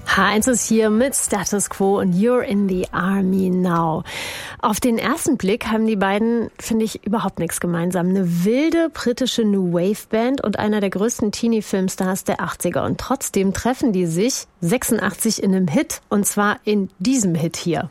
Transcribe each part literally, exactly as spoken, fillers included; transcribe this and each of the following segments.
H eins ist hier mit Status Quo und You're in the Army Now. Auf den ersten Blick haben die beiden, finde ich, überhaupt nichts gemeinsam. Eine wilde britische New Wave Band und einer der größten Teenie-Filmstars der achtziger. Und trotzdem treffen die sich sechsundachtzig in einem Hit, und zwar in diesem Hit hier.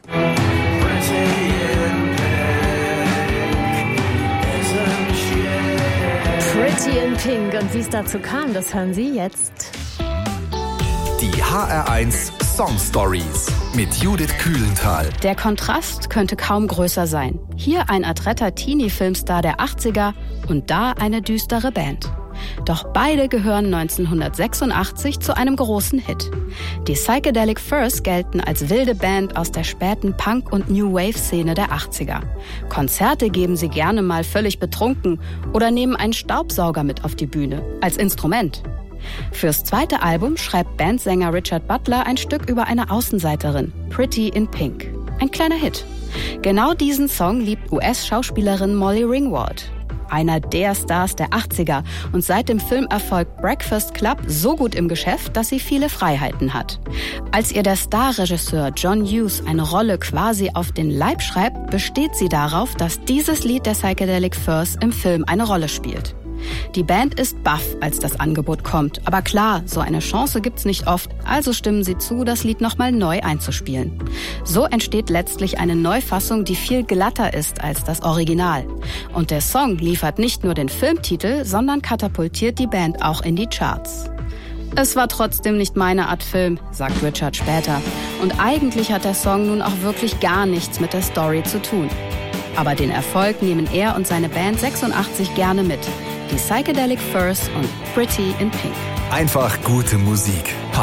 Pretty in Pink. Und wie es dazu kam, das hören Sie jetzt. Die H R eins Song Stories mit Judith Kühlenthal. Der Kontrast könnte kaum größer sein. Hier ein adretter Teenie-Filmstar der achtziger und da eine düstere Band. Doch beide gehören neunzehnhundertsechsundachtzig zu einem großen Hit. Die Psychedelic Furs gelten als wilde Band aus der späten Punk- und New Wave-Szene der achtziger. Konzerte geben sie gerne mal völlig betrunken oder nehmen einen Staubsauger mit auf die Bühne, als Instrument. Fürs zweite Album schreibt Bandsänger Richard Butler ein Stück über eine Außenseiterin, Pretty in Pink. Ein kleiner Hit. Genau diesen Song liebt U S-Schauspielerin Molly Ringwald. Einer der Stars der achtziger und seit dem Filmerfolg Breakfast Club so gut im Geschäft, dass sie viele Freiheiten hat. Als ihr der Starregisseur John Hughes eine Rolle quasi auf den Leib schreibt, besteht sie darauf, dass dieses Lied der Psychedelic Furs im Film eine Rolle spielt. Die Band ist baff, als das Angebot kommt. Aber klar, so eine Chance gibt's nicht oft, also stimmen sie zu, das Lied nochmal neu einzuspielen. So entsteht letztlich eine Neufassung, die viel glatter ist als das Original. Und der Song liefert nicht nur den Filmtitel, sondern katapultiert die Band auch in die Charts. Es war trotzdem nicht meine Art Film, sagt Richard später. Und eigentlich hat der Song nun auch wirklich gar nichts mit der Story zu tun. Aber den Erfolg nehmen er und seine Band sechsundachtzig gerne mit. Die Psychedelic Furs und Pretty in Pink. Einfach gute Musik.